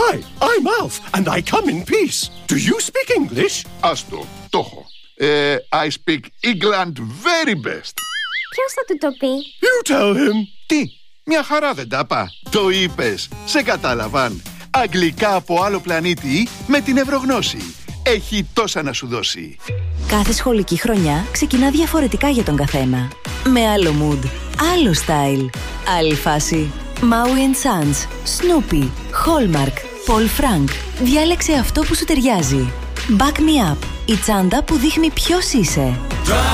Hi, I'm Alf, and I come in peace. Do you speak English? Άστο, το έχω. I speak England very best. Ποιος θα του το πει? You tell him. Τι, μια χαρά δεν τα πά. Το είπες, σε κατάλαβαν. Αγγλικά από άλλο πλανήτη με την Ευρωγνώση. Έχει τόσα να σου δώσει. Κάθε σχολική χρονιά ξεκινά διαφορετικά για τον καθένα. Με άλλο mood, άλλο style, άλλη φάση. Maui & Sons, Snoopy, Hallmark, Paul Frank. Διάλεξε αυτό που σου ταιριάζει. Back Me Up, η τσάντα που δείχνει ποιος είσαι.